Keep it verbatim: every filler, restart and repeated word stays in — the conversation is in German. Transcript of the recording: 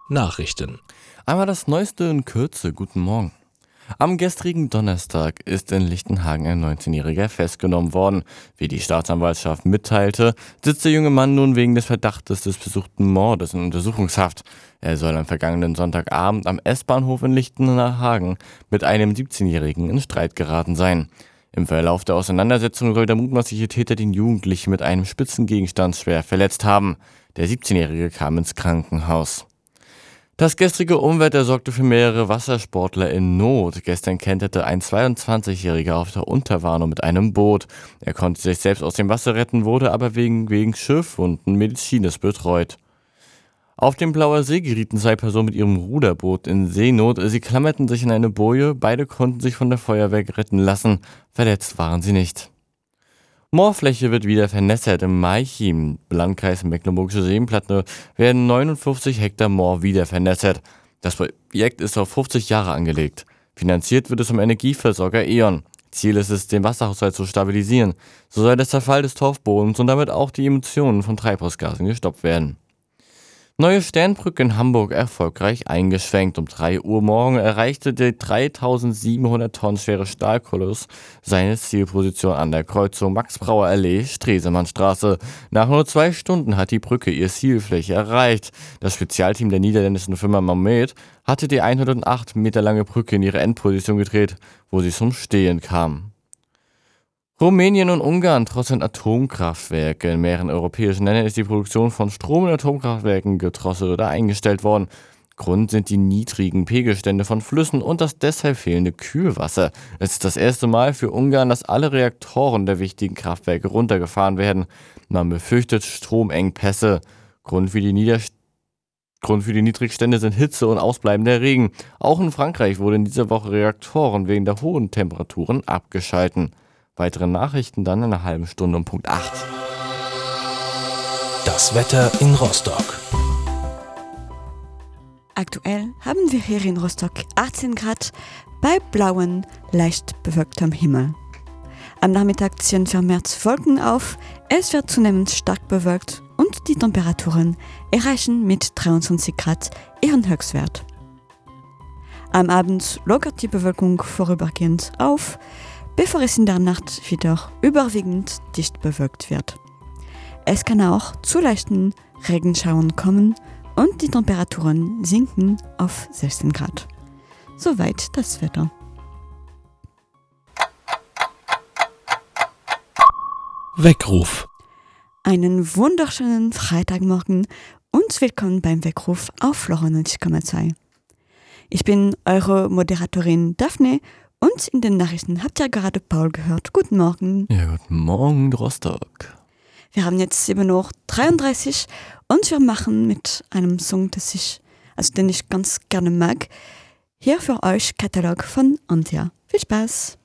Nachrichten. Einmal das Neueste in Kürze. Guten Morgen. Am gestrigen Donnerstag ist in Lichtenhagen ein neunzehnjähriger festgenommen worden. Wie die Staatsanwaltschaft mitteilte, sitzt der junge Mann nun wegen des Verdachtes des versuchten Mordes in Untersuchungshaft. Er soll am vergangenen Sonntagabend am S-Bahnhof in Lichtenhagen mit einem siebzehnjährigen in Streit geraten sein. Im Verlauf der Auseinandersetzung soll der mutmaßliche Täter den Jugendlichen mit einem spitzen Gegenstand schwer verletzt haben. Der siebzehnjährige kam ins Krankenhaus. Das gestrige Unwetter sorgte für mehrere Wassersportler in Not. Gestern kenterte ein zweiundzwanzigjähriger auf der Unterwarnung mit einem Boot. Er konnte sich selbst aus dem Wasser retten, wurde aber wegen, wegen Schiffwunden medizinisch betreut. Auf dem Blauer See gerieten zwei Personen mit ihrem Ruderboot in Seenot. Sie klammerten sich in eine Boje, beide konnten sich von der Feuerwehr retten lassen. Verletzt waren sie nicht. Moorfläche wird wieder vernässert. Im Maichim, Landkreis Mecklenburgische Seenplatte, werden neunundfünfzig Hektar Moor wieder vernässert. Das Projekt ist auf fünfzig Jahre angelegt. Finanziert wird es vom Energieversorger E.ON. Ziel ist es, den Wasserhaushalt zu stabilisieren. So soll der Zerfall des Torfbodens und damit auch die Emissionen von Treibhausgasen gestoppt werden. Neue Sternbrücke in Hamburg erfolgreich eingeschwenkt. Um drei Uhr morgen erreichte der dreitausendsiebenhundert Tonnen schwere Stahlkoloss seine Zielposition an der Kreuzung Max-Brauer-Allee-Stresemannstraße. Nach nur zwei Stunden hat die Brücke ihre Zielfläche erreicht. Das Spezialteam der niederländischen Firma Mamet hatte die hundertacht Meter lange Brücke in ihre Endposition gedreht, wo sie zum Stehen kam. Rumänien und Ungarn trotzen Atomkraftwerke. In mehreren europäischen Ländern ist die Produktion von Strom in Atomkraftwerken gedrosselt oder eingestellt worden. Grund sind die niedrigen Pegelstände von Flüssen und das deshalb fehlende Kühlwasser. Es ist das erste Mal für Ungarn, dass alle Reaktoren der wichtigen Kraftwerke runtergefahren werden. Man befürchtet Stromengpässe. Grund für die Nieder Grund für die Niedrigstände sind Hitze und ausbleibender Regen. Auch in Frankreich wurden in dieser Woche Reaktoren wegen der hohen Temperaturen abgeschalten. Weitere Nachrichten dann in einer halben Stunde um Punkt acht. Das Wetter in Rostock. Aktuell haben wir hier in Rostock achtzehn Grad bei blauem, leicht bewölktem Himmel. Am Nachmittag ziehen vermehrt Wolken auf, es wird zunehmend stark bewölkt und die Temperaturen erreichen mit dreiundzwanzig Grad ihren Höchstwert. Am Abend lockert die Bewölkung vorübergehend auf, bevor es in der Nacht wieder überwiegend dicht bewölkt wird. Es kann auch zu leichten Regenschauern kommen und die Temperaturen sinken auf sechzehn Grad. Soweit das Wetter. Weckruf. Einen wunderschönen Freitagmorgen und willkommen beim Weckruf auf neunzig Komma zwei. Ich bin eure Moderatorin Daphne. Und in den Nachrichten habt ihr gerade Paul gehört. Guten Morgen. Ja, guten Morgen, Rostock. Wir haben jetzt sieben Uhr dreiunddreißig und wir machen mit einem Song, das ich, also den ich ganz gerne mag, hier für euch Katalog von Antia. Viel Spaß!